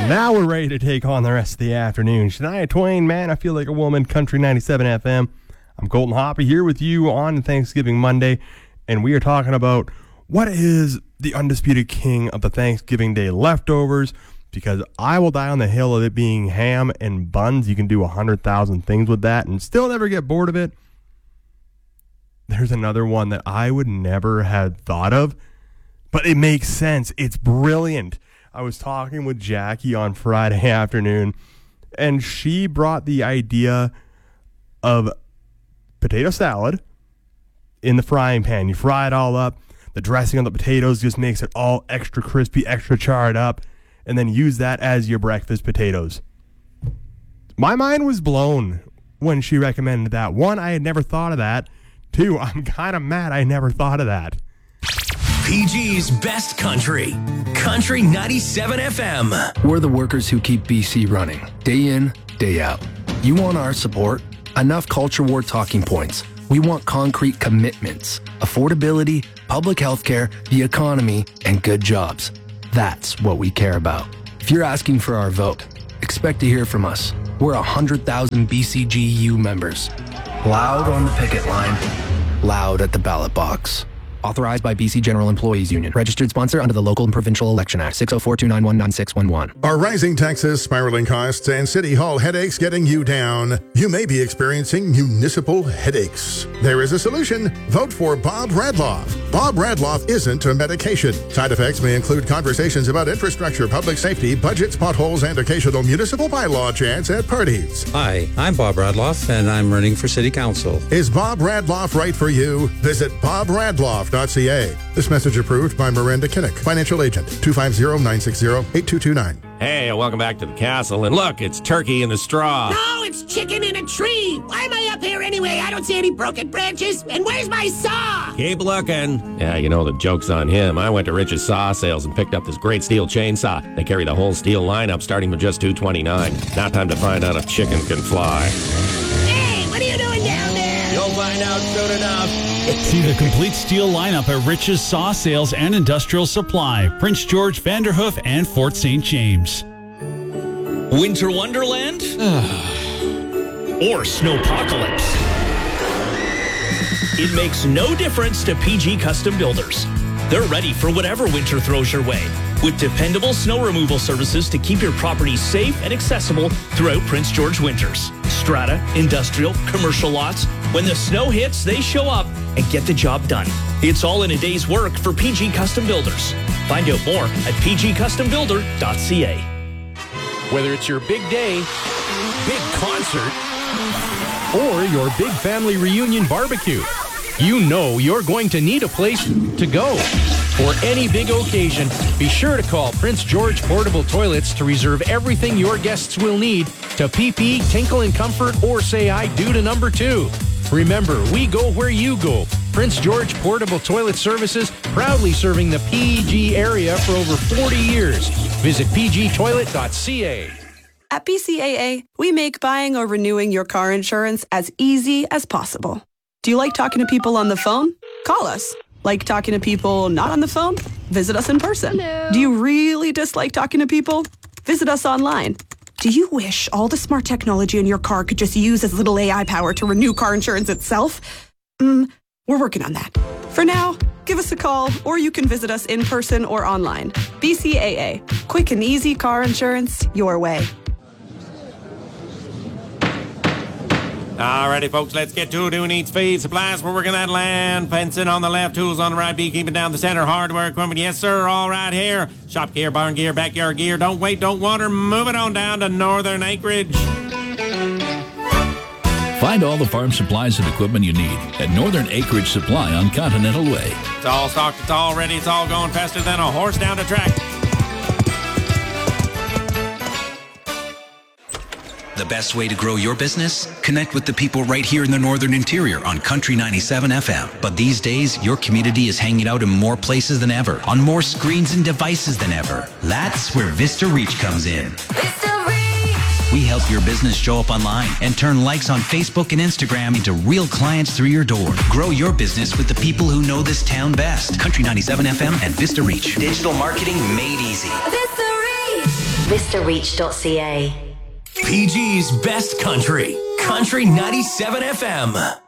Now we're ready to take on the rest of the afternoon. Shania Twain, Man, I Feel Like a Woman, Country 97 FM. I'm Colton Hoppy here with you on Thanksgiving Monday, and we are talking about what is the undisputed king of the Thanksgiving Day leftovers, because I will die on the hill of it being ham and buns. You can do 100,000 things with that and still never get bored of it. There's another one that I would never have thought of, but it makes sense. It's brilliant. I was talking with Jackie on Friday afternoon, and she brought the idea of potato salad in the frying pan. You fry it all up. The dressing on the potatoes just makes it all extra crispy, extra charred up, and then use that as your breakfast potatoes. My mind was blown when she recommended that. One, I had never thought of that. Two, I'm kind of mad I never thought of that. PG's Best Country. Country 97 FM. We're the workers who keep BC running, day in, day out. You want our support? Enough culture war talking points. We want concrete commitments, affordability, public health care, the economy, and good jobs. That's what we care about. If you're asking for our vote, expect to hear from us. We're 100,000 BCGU members. Loud on the picket line, loud at the ballot box. Authorized by BC General Employees Union. Registered sponsor under the Local and Provincial Election Act. 604-291-9611. Are rising taxes, spiraling costs, and City Hall headaches getting you down? You may be experiencing municipal headaches. There is a solution. Vote for Bob Radloff. Bob Radloff isn't a medication. Side effects may include conversations about infrastructure, public safety, budgets, potholes, and occasional municipal bylaw chants at parties. Hi, I'm Bob Radloff, and I'm running for City Council. Is Bob Radloff right for you? Visit BobRadloff.ca. This message approved by Miranda Kinnick, financial agent, 250-960-8229. Hey, welcome back to the castle. And look, it's turkey in the straw. No, it's chicken in a tree. Why am I up here anyway? I don't see any broken branches. And where's my saw? Keep looking. Yeah, you know, the joke's on him. I went to Rich's Saw Sales and picked up this great steel chainsaw. They carry the whole steel lineup starting with just $229. Now time to find out if chicken can fly. Hey, what are you doing down there? You'll find out soon enough. See the complete steel lineup at Rich's Saw Sales and Industrial Supply, Prince George, Vanderhoof, and Fort St. James. Winter Wonderland? Or Snowpocalypse? It makes no difference to PG Custom Builders. They're ready for whatever winter throws your way, with dependable snow removal services to keep your property safe and accessible throughout Prince George winters. Strata, industrial, commercial lots. When the snow hits, they show up and get the job done. It's all in a day's work for PG Custom Builders. Find out more at pgcustombuilder.ca. Whether it's your big day, Big concert, or your big family reunion barbecue, you know you're going to need a place to go. For any big occasion, be sure to call Prince George Portable Toilets to reserve everything your guests will need to pee, tinkle in comfort, or say I do to number 2. Remember, we go where you go. Prince George Portable Toilet Services, proudly serving the PG area for over 40 years. Visit pgtoilet.ca. At BCAA, we make buying or renewing your car insurance as easy as possible. Do you like talking to people on the phone? Call us. Like talking to people not on the phone? Visit us in person. Hello. Do you really dislike talking to people? Visit us online. Do you wish all the smart technology in your car could just use as little AI power to renew car insurance itself? We're working on that. For now, give us a call, or you can visit us in person or online. BCAA. Quick and easy car insurance your way. Alrighty, folks, let's get to it. Who needs feed? Supplies, we're working that land. Fencing on the left, tools on the right, beekeeping down the center, hardware equipment. Yes, sir, all right here. Shop gear, barn gear, backyard gear. Don't wait, don't wander. Move it on down to Northern Acreage. Find all the farm supplies and equipment you need at Northern Acreage Supply on Continental Way. It's all stocked, it's all ready, it's all going faster than a horse down the track. The best way to grow your business? Connect with the people right here in the Northern Interior on Country 97 FM. But these days, your community is hanging out in more places than ever, on more screens and devices than ever. That's where Vista Reach comes in. Vista Reach! We help your business show up online and turn likes on Facebook and Instagram into real clients through your door. Grow your business with the people who know this town best. Country 97 FM and Vista Reach. Digital marketing made easy. Vista Reach! vistareach.ca. PG's Best Country. Country 97 FM.